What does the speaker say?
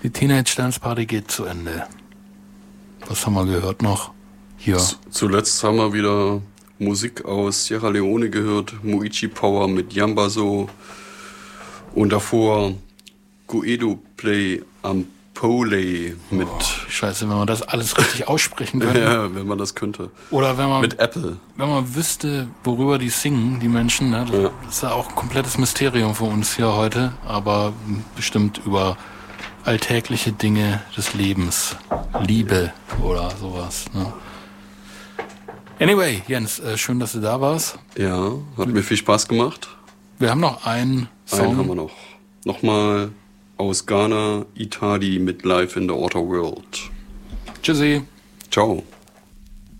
Die Teenage Dance Party geht zu Ende. Was haben wir gehört noch? Hier. Zuletzt haben wir wieder Musik aus Sierra Leone gehört. Muichi Power mit Yambaso. Und davor Guedo Play Ampole mit... Scheiße, wenn man das alles richtig aussprechen könnte. Ja, wenn man das könnte. Oder wenn man... Mit Apple. Wenn man wüsste, worüber die singen, die Menschen. Ne? Das ist ja auch ein komplettes Mysterium für uns hier heute. Aber bestimmt über alltägliche Dinge des Lebens. Liebe oder sowas. Ne? Anyway, Jens, schön, dass du da warst. Ja, hat mir viel Spaß gemacht. Wir haben noch einen Song. Einen haben wir noch. Nochmal aus Ghana, Itadi mit Live in the Outer World. Tschüssi. Ciao.